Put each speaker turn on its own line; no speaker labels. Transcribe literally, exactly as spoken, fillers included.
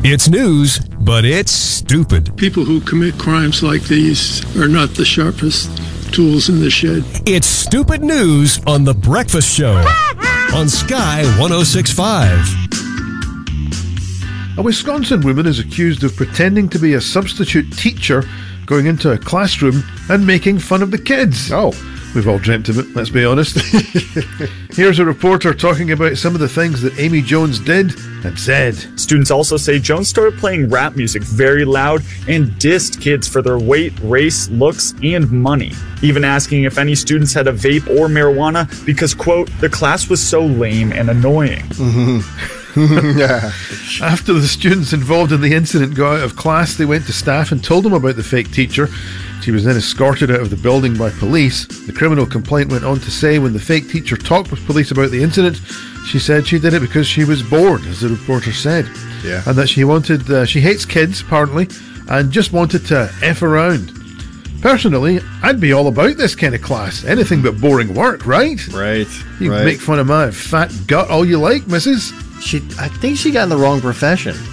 It's news, but it's stupid.
People who commit crimes like these are not the sharpest tools in the shed.
It's stupid news on The Breakfast Show on Sky one oh six point five.
A Wisconsin woman is accused of pretending to be a substitute teacher, going into a classroom and making fun of the kids.
Oh.
We've all dreamt of it, let's be honest. Here's a reporter talking about some of the things that Amy Jones did and said.
Students also say Jones started playing rap music very loud and dissed kids for their weight, race, looks, and money. Even asking if any students had a vape or marijuana because, quote, the class was so lame and annoying.
Mm-hmm. Yeah.
After the students involved in the incident got out of class, they went to staff and told them about the fake teacher. She was then escorted out of the building by police. The criminal complaint went on to say when the fake teacher talked with police about the incident, she said she did it because she was bored, as the reporter said.
Yeah.
And that she wanted, uh, she hates kids, apparently, and just wanted to F around. Personally, I'd be all about this kind of class. Anything but boring work, right?
Right.
You
right.
can make fun of my fat gut all you like, missus.
She, I think she got in the wrong profession.